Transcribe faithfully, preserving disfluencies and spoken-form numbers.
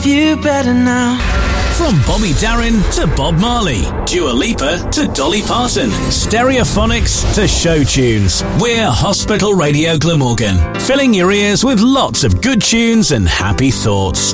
love you better now. From Bobby Darin to Bob Marley, Dua Lipa to Dolly Parton, Stereophonics to show tunes. We're Hospital Radio Glamorgan, filling your ears with lots of good tunes and happy thoughts.